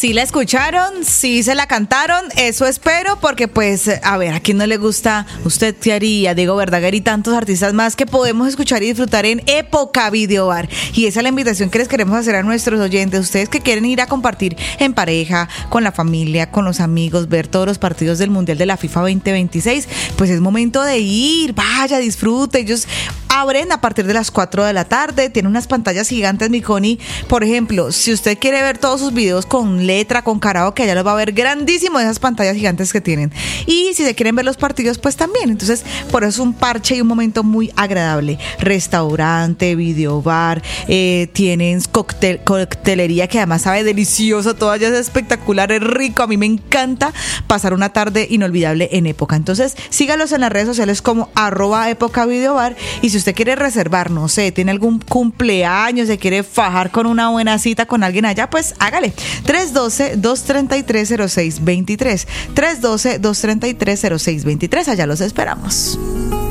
Sí la escucharon, sí se la cantaron, eso espero, porque pues, a ver, ¿a quién no le gusta Usted qué haría? Diego Verdaguer y tantos artistas más que podemos escuchar y disfrutar en Época Video Bar. Y esa es la invitación que les queremos hacer a nuestros oyentes, ustedes que quieren ir a compartir en pareja, con la familia, con los amigos, ver todos los partidos del Mundial de la FIFA 2026, pues es momento de ir, vaya, disfrute. Ellos abren a partir de las 4 de la tarde, tienen unas pantallas gigantes, mi Connie. Por ejemplo, si usted quiere ver todos sus videos con letra, con karaoke, allá los va a ver grandísimo de esas pantallas gigantes que tienen. Y si se quieren ver los partidos, pues también. Entonces, por eso es un parche y un momento muy agradable. Restaurante, videobar, tienen coctelería que además sabe delicioso, todo allá es espectacular, es rico. A mí me encanta pasar una tarde inolvidable en Época. Entonces, sígalos en las redes sociales como @EpocaVideobar. Y si usted quiere reservar, no sé, tiene algún cumpleaños, se quiere fajar con una buena cita con alguien allá, pues hágale. 312-233-0623. 312-233-0623. Allá los esperamos.